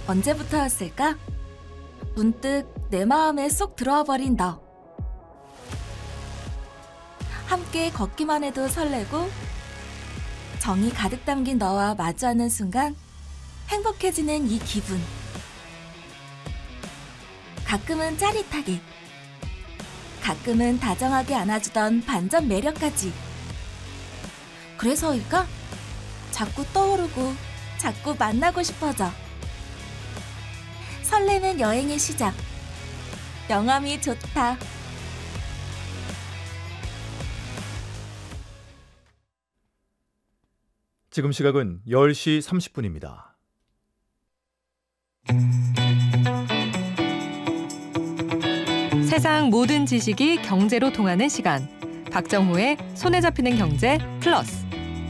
언제부터였을까? 문득 내 마음에 쏙 들어와 버린 너. 함께 걷기만 해도 설레고 정이 가득 담긴 너와 마주하는 순간 행복해지는 이 기분. 가끔은 짜릿하게, 가끔은 다정하게 안아주던 반전 매력까지. 그래서일까? 자꾸 떠오르고 자꾸 만나고 싶어져. 설레는 여행의 시작. 영암이 좋다. 지금 시각은 10시 30분입니다. 세상 모든 지식이 경제로 통하는 시간. 박정호의 손에 잡히는 경제 플러스.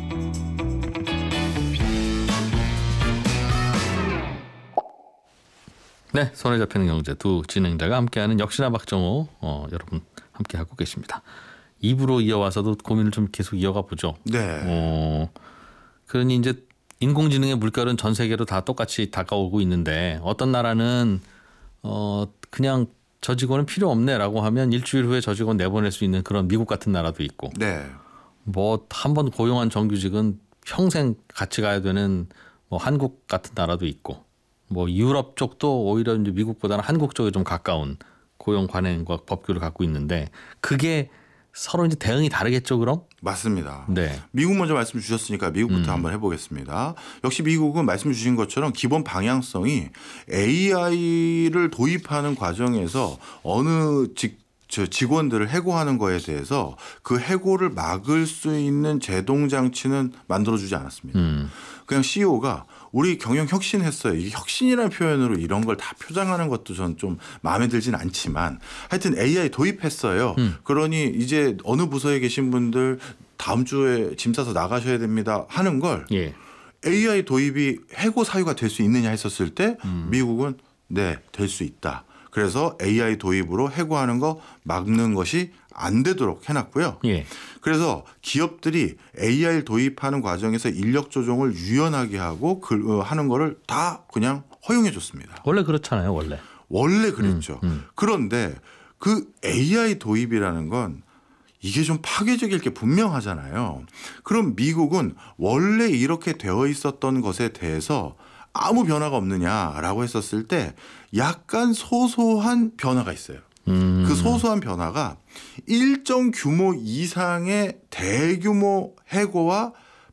네, 손에 잡히는 경제 두 진행자가 함께하는 역시나 박정호 여러분 함께하고 계십니다. 2부로 이어와서도 고민을 좀 계속 이어가 보죠. 네. 그러니 이제 인공지능의 물결은 전 세계로 다 똑같이 다가오고 있는데 어떤 나라는 그냥 저 직원은 필요 없네라고 하면 일주일 후에 저 직원 내보낼 수 있는 그런 미국 같은 나라도 있고, 네. 뭐 한 번 고용한 정규직은 평생 같이 가야 되는 뭐 한국 같은 나라도 있고, 뭐 유럽 쪽도 오히려 이제 미국보다는 한국 쪽에 좀 가까운 고용 관행과 법규를 갖고 있는데 그게 서로 이제 대응이 다르겠죠, 그럼? 맞습니다. 네. 미국 먼저 말씀 주셨으니까 미국부터 한번 해보겠습니다. 역시 미국은 말씀 주신 것처럼 기본 방향성이 AI를 도입하는 과정에서 어느 직원들을 해고하는 거에 대해서 그 해고를 막을 수 있는 제동 장치는 만들어주지 않았습니다. 그냥 CEO가 우리 경영 혁신했어요. 이 혁신이라는 표현으로 이런 걸 다 표장하는 것도 전 좀 마음에 들진 않지만 하여튼 AI 도입했어요. 그러니 이제 어느 부서에 계신 분들 다음 주에 짐 싸서 나가셔야 됩니다 하는 걸 예. AI 도입이 해고 사유가 될 수 있느냐 했었을 때 미국은 네, 될 수 있다. 그래서 AI 도입으로 해고하는 거 막는 것이 안 되도록 해놨고요. 예. 그래서 기업들이 AI 도입하는 과정에서 인력 조정을 유연하게 하고 하는 거를 다 그냥 허용해 줬습니다. 원래 그렇잖아요, 원래. 원래 그랬죠. 그런데 그 AI 도입이라는 건 이게 좀 파괴적일 게 분명하잖아요. 그럼 미국은 원래 이렇게 되어 있었던 것에 대해서 아무 변화가 없느냐라고 했었을 때 약간 소소한 변화가 있어요. 그 소소한 변화가 일정 규모 이상의 대규모 해고와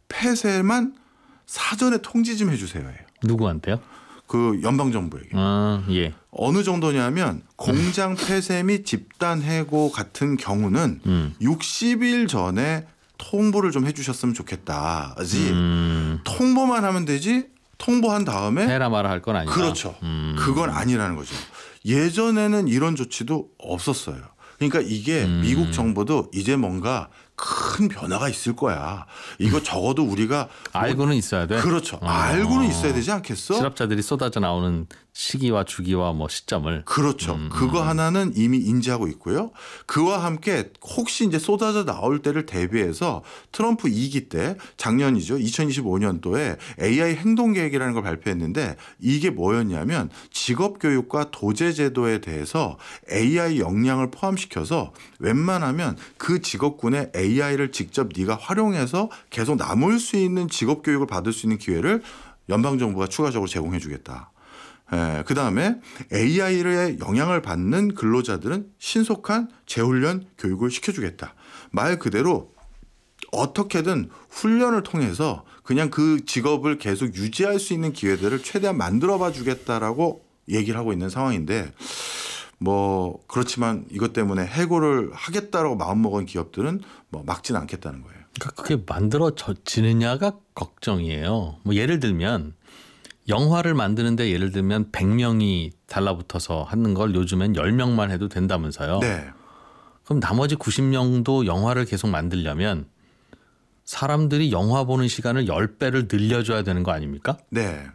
폐쇄만 사전에 통지 좀 해주세요. 누구한테요? 그 연방정부에게. 예. 어느 정도냐면 공장 폐쇄 및 집단 해고 같은 경우는 60일 전에 통보를 좀 해주셨으면 좋겠다지. 통보만 하면 되지 통보한 다음에 해라 마라 할 건 아니다. 그렇죠. 그건 아니라는 거죠. 예전에는 이런 조치도 없었어요. 그러니까 이게 미국 정부도 이제 뭔가 큰 변화가 있을 거야. 이거 적어도 우리가 알고는 있어야 돼. 그렇죠. 알고는 있어야 되지 않겠어? 실업자들이 쏟아져 나오는 시기와 주기와 뭐 시점을. 그렇죠. 그거 하나는 이미 인지하고 있고요. 그와 함께 혹시 이제 쏟아져 나올 때를 대비해서 트럼프 2기 때 작년이죠. 2025년도에 AI 행동 계획이라는 걸 발표했는데 이게 뭐였냐면 직업 교육과 도제 제도에 대해서 AI 역량을 포함시켜서 웬만하면 그 직업군에 AI를 직접 네가 활용해서 계속 남을 수 있는 직업 교육을 받을 수 있는 기회를 연방정부가 추가적으로 제공해 주겠다. 그다음에 AI의 영향을 받는 근로자들은 신속한 재훈련 교육을 시켜주겠다. 말 그대로 어떻게든 훈련을 통해서 그냥 그 직업을 계속 유지할 수 있는 기회들을 최대한 만들어봐 주겠다라고 얘기를 하고 있는 상황인데 뭐 그렇지만 이것 때문에 해고를 하겠다라고 마음먹은 기업들은 뭐 막지는 않겠다는 거예요. 그러니까 그게 만들어지느냐가 걱정이에요. 뭐 예를 들면 영화를 만드는데 예를 들면 100명이 달라붙어서 하는 걸 요즘엔 10명만 해도 된다면서요. 네. 그럼 나머지 90명도 영화를 계속 만들려면 사람들이 영화 보는 시간을 10배를 늘려줘야 되는 거 아닙니까? 네.